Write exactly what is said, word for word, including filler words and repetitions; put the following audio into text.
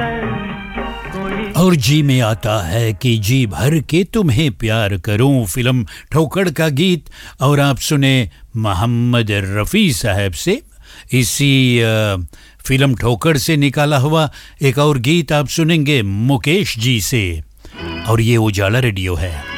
और जी में आता है कि जी भर के तुम्हें प्यार करूं, फिल्म ठोकर का गीत। और आप सुने मोहम्मद रफ़ी साहब से इसी आ, फिल्म ठोकर से निकाला हुआ एक और गीत आप सुनेंगे मुकेश जी से, और ये उजाला रेडियो है।